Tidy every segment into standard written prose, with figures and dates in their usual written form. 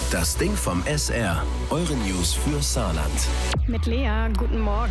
Das Ding vom SR. Eure News für Saarland. Mit Lea, guten Morgen.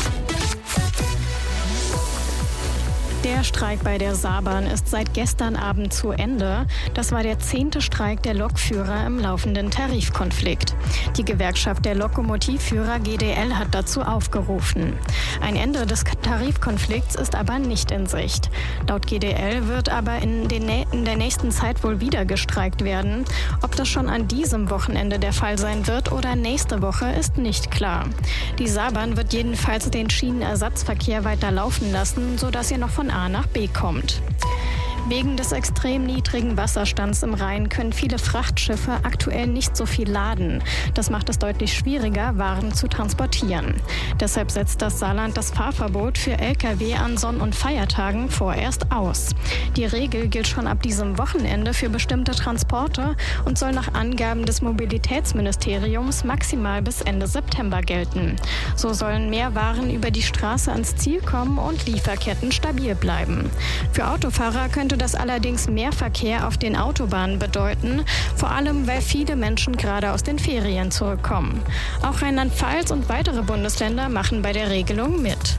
Der Streik bei der Saarbahn ist seit gestern Abend zu Ende. Das war der 10. Streik der Lokführer im laufenden Tarifkonflikt. Die Gewerkschaft der Lokomotivführer GDL hat dazu aufgerufen. Ein Ende des Tarifkonflikts ist aber nicht in Sicht. Laut GDL wird aber in der nächsten Zeit wohl wieder gestreikt werden. Ob das schon an diesem Wochenende der Fall sein wird oder nächste Woche, ist nicht klar. Die Saarbahn wird jedenfalls den Schienenersatzverkehr weiter laufen lassen, sodass ihr noch von A nach B kommt. Wegen des extrem niedrigen Wasserstands im Rhein können viele Frachtschiffe aktuell nicht so viel laden. Das macht es deutlich schwieriger, Waren zu transportieren. Deshalb setzt das Saarland das Fahrverbot für Lkw an Sonn- und Feiertagen vorerst aus. Die Regel gilt schon ab diesem Wochenende für bestimmte Transporte und soll nach Angaben des Mobilitätsministeriums maximal bis Ende September gelten. So sollen mehr Waren über die Straße ans Ziel kommen und Lieferketten stabil bleiben. Für Autofahrer könnte das allerdings mehr Verkehr auf den Autobahnen bedeuten, vor allem weil viele Menschen gerade aus den Ferien zurückkommen. Auch Rheinland-Pfalz und weitere Bundesländer machen bei der Regelung mit.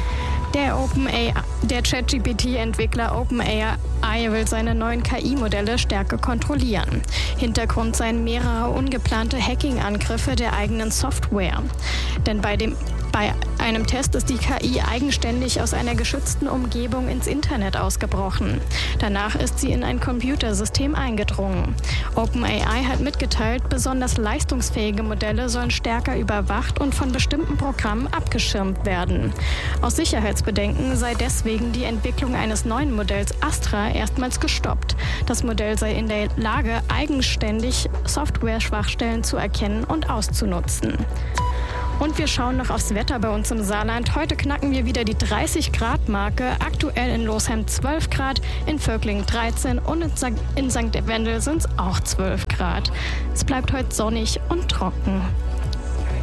Der ChatGPT-Entwickler OpenAI will seine neuen KI-Modelle stärker kontrollieren. Hintergrund seien mehrere ungeplante Hacking-Angriffe der eigenen Software. Denn bei einem Test ist die KI eigenständig aus einer geschützten Umgebung ins Internet ausgebrochen. Danach ist sie in ein Computersystem eingedrungen. OpenAI hat mitgeteilt, besonders leistungsfähige Modelle sollen stärker überwacht und von bestimmten Programmen abgeschirmt werden. Aus Sicherheitsbedenken sei deswegen die Entwicklung eines neuen Modells Astra erstmals gestoppt. Das Modell sei in der Lage, eigenständig Software-Schwachstellen zu erkennen und auszunutzen. Und wir schauen noch aufs Wetter bei uns im Saarland. Heute knacken wir wieder die 30-Grad-Marke. Aktuell in Losheim 12 Grad, in Völklingen 13 und in St. Wendel sind es auch 12 Grad. Es bleibt heute sonnig und trocken.